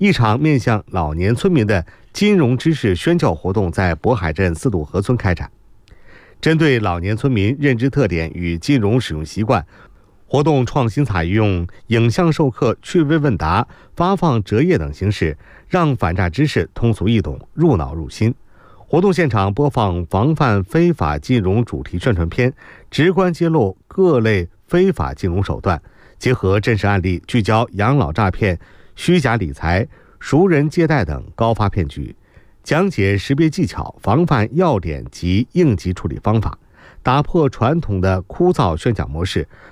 一场面向老年村民的金融知识宣教活动在渤海镇四渡河村开展。针对老年村民认知特点与金融使用习惯，活动创新采用影像授课、趣味问答、发放折页等形式，让反诈知识通俗易懂、入脑入心。活动现场播放防范非法金融主题宣传片，直观揭露各类非法金融手段，结合真实案例，聚焦养老诈骗、虚假理财、熟人借贷等高发骗局，讲解识别技巧、防范要点及应急处理方法，打破传统的枯燥宣讲模式，